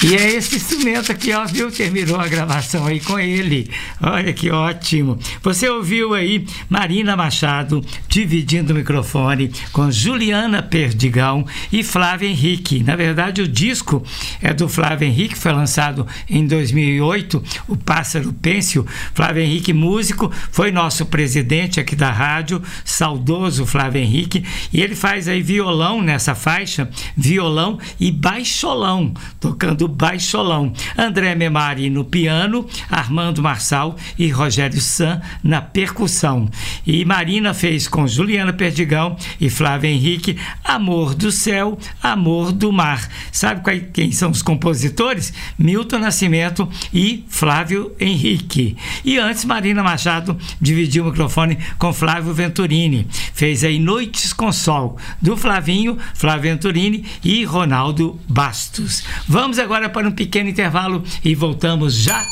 E é esse instrumento aqui, ó, viu? Terminou a gravação aí com ele. Olha que ótimo. Você ouviu aí Marina Machado dividindo o microfone com Juliana Perdigão e Flávio Henrique. Na verdade, o disco é do Flávio Henrique, foi lançado em 2008, O Pássaro Pêncil. Flávio Henrique, músico, foi nosso presidente aqui da rádio, saudoso Flávio Henrique, e ele faz aí violão nessa faixa, violão e baixolão, tocando baixolão. André Memari no piano, Armando Marçal e Rogério San na percussão. E Marina fez com Juliana Perdigão e Flávio Henrique Amor do Céu, Amor do Mar. Sabe quem são os compositores? Milton Nascimento e Flávio Henrique. E antes, Marina Machado dividiu o microfone com Flávio Venturini. Fez aí Noites com Sol, do Flavinho, Flávio Venturini e Ronaldo Bastos. Vamos agora para um pequeno intervalo e voltamos já.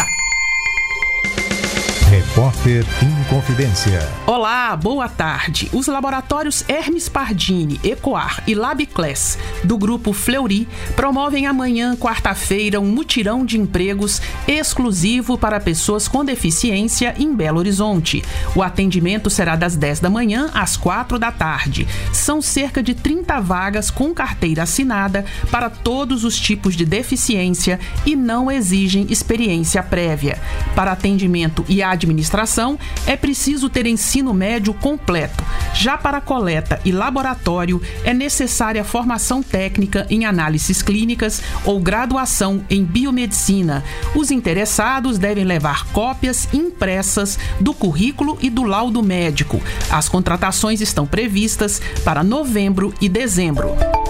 Repórter em Confidência. Olá, boa tarde. Os laboratórios Hermes Pardini, Ecoar e Labclass do Grupo Fleury promovem amanhã, quarta-feira, um mutirão de empregos exclusivo para pessoas com deficiência em Belo Horizonte. O atendimento será das 10 da manhã às 4 da tarde. São cerca de 30 vagas com carteira assinada para todos os tipos de deficiência e não exigem experiência prévia. Para atendimento e administração, é preciso ter ensino médio completo. Já para coleta e laboratório, é necessária formação técnica em análises clínicas ou graduação em biomedicina. Os interessados devem levar cópias impressas do currículo e do laudo médico. As contratações estão previstas para novembro e dezembro.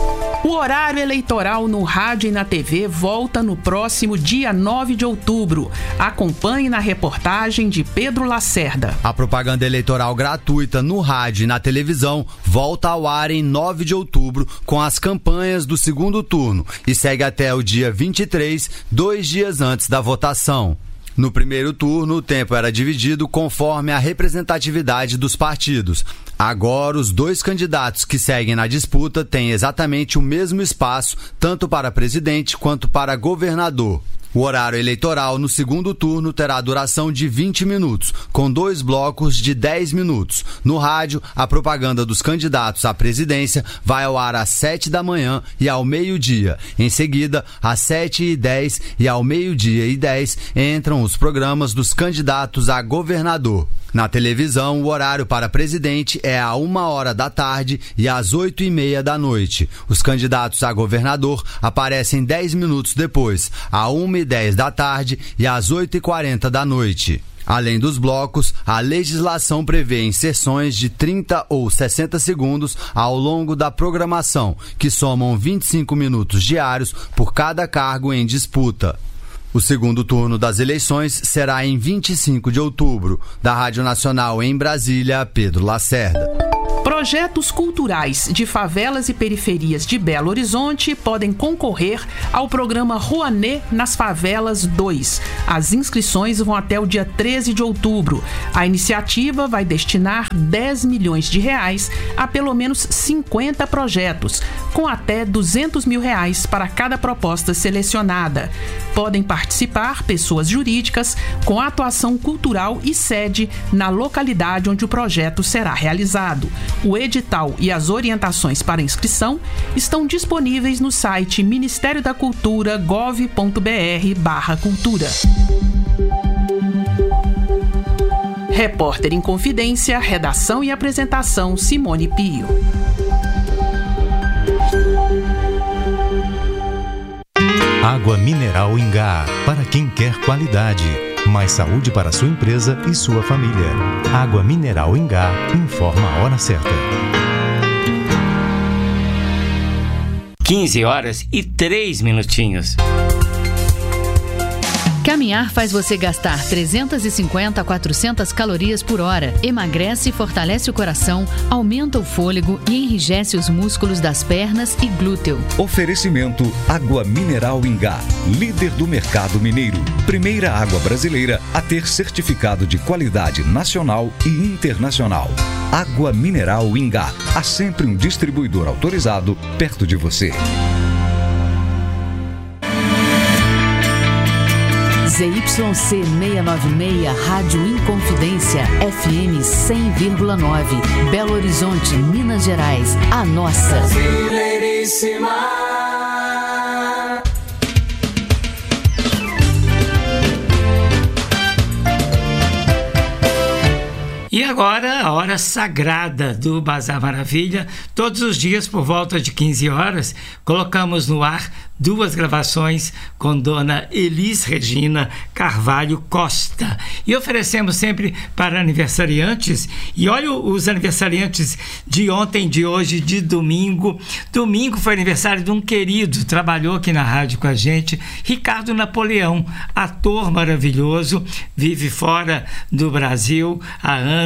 O horário eleitoral no rádio e na TV volta no próximo dia 9 de outubro. Acompanhe na reportagem de Pedro Lacerda. A propaganda eleitoral gratuita no rádio e na televisão volta ao ar em 9 de outubro com as campanhas do segundo turno e segue até o dia 23, 2 dias antes da votação. No primeiro turno, o tempo era dividido conforme a representatividade dos partidos. Agora, os dois candidatos que seguem na disputa têm exatamente o mesmo espaço, tanto para presidente quanto para governador. O horário eleitoral no segundo turno terá duração de 20 minutos, com 2 blocos de 10 minutos. No rádio, a propaganda dos candidatos à presidência vai ao ar às 7 da manhã e ao meio-dia. Em seguida, às 7h10 e ao meio-dia e 10 entram os programas dos candidatos a governador. Na televisão, o horário para presidente é à 1h da tarde e às 8h30 da noite. Os candidatos a governador aparecem 10 minutos depois, à 1h10 da tarde e às 8h40 da noite. Além dos blocos, a legislação prevê inserções de 30 ou 60 segundos ao longo da programação, que somam 25 minutos diários por cada cargo em disputa. O segundo turno das eleições será em 25 de outubro. Da Rádio Nacional em Brasília, Pedro Lacerda. Projetos culturais de favelas e periferias de Belo Horizonte podem concorrer ao programa Rouanet nas Favelas 2. As inscrições vão até o dia 13 de outubro. A iniciativa vai destinar 10 milhões de reais a pelo menos 50 projetos, com até 200 mil reais para cada proposta selecionada. Podem participar pessoas jurídicas com atuação cultural e sede na localidade onde o projeto será realizado. O edital e as orientações para inscrição estão disponíveis no site ministériodacultura.gov.br/cultura. Repórter em Confidência, redação e apresentação Simone Pio. Água mineral Ingá, para quem quer qualidade. Mais saúde para sua empresa e sua família. Água mineral Ingá, informa a hora certa. 15h03. Caminhar faz você gastar 350 a 400 calorias por hora, emagrece e fortalece o coração, aumenta o fôlego e enrijece os músculos das pernas e glúteo. Oferecimento Água Mineral Ingá, líder do mercado mineiro. Primeira água brasileira a ter certificado de qualidade nacional e internacional. Água Mineral Ingá, há sempre um distribuidor autorizado perto de você. ZYC 696, Rádio Inconfidência, FM 100,9, Belo Horizonte, Minas Gerais, a nossa. Brasileiríssima. E agora, a hora sagrada do Bazar Maravilha. Todos os dias, por volta de 15 horas, colocamos no ar 2 gravações com Dona Elis Regina Carvalho Costa. E oferecemos sempre para aniversariantes. E olha os aniversariantes de ontem, de hoje, de domingo. Domingo foi aniversário de um querido, trabalhou aqui na rádio com a gente, Ricardo Napoleão, ator maravilhoso, vive fora do Brasil há anos.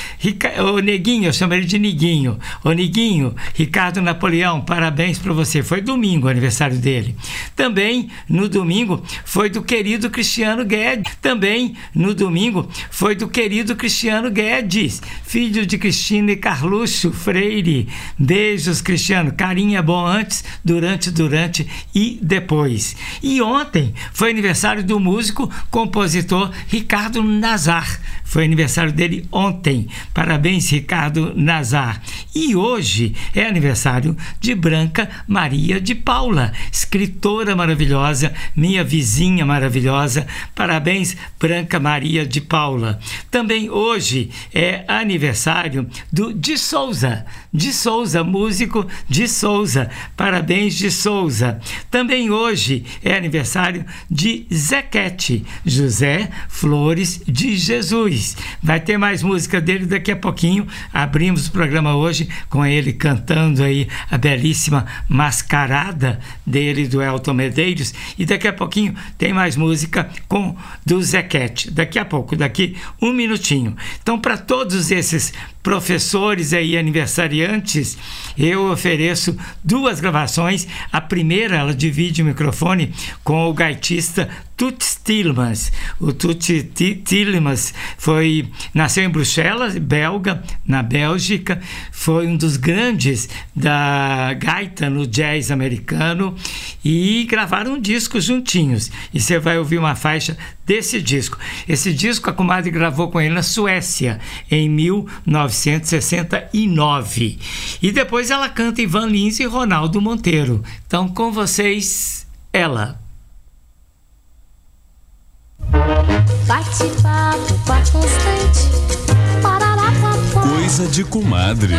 O Neguinho, eu chamo ele de Neguinho. O Neguinho, Ricardo Napoleão, parabéns para você. Foi domingo o aniversário dele. Também no domingo foi do querido Cristiano Guedes. Também no domingo foi do querido Cristiano Guedes, filho de Cristina e Carluxo Freire. Beijos, Cristiano. Carinho é bom antes, durante e depois. E ontem foi aniversário do músico, compositor Ricardo Nazar. Foi aniversário dele ontem. Parabéns, Ricardo Nazar. E hoje é aniversário de Branca Maria de Paula, escritora maravilhosa, minha vizinha maravilhosa. Parabéns, Branca Maria de Paula. Também hoje é aniversário do De Souza. De Souza, músico de Souza. Parabéns, de Souza. Também hoje é aniversário de Zequete, José Flores de Jesus. Vai ter mais música dele daqui a pouquinho. Abrimos o programa hoje com ele cantando aí a belíssima Mascarada dele, do Elton Medeiros, e daqui a pouquinho tem mais música do Zequete, daqui a pouco, daqui um minutinho. Então, para todos esses professores aí aniversariantes, eu ofereço 2 gravações. A primeira, ela divide o microfone com o gaitista Toots Tielemans. O Toots Tielemans nasceu em Bruxelas, belga, na Bélgica, foi um dos grandes da gaita no jazz americano e gravaram um disco juntinhos. E você vai ouvir uma faixa desse disco. Esse disco a comadre gravou com ele na Suécia em 1969. E depois ela canta Ivan Lins e Ronaldo Monteiro. Então, com vocês, ela. Bate-papo, papo constante. Coisa de comadre.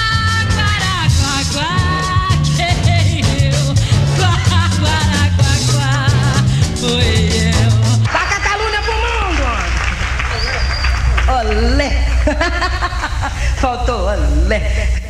Taca a calúnia pro mundo. Olé. Faltou olé.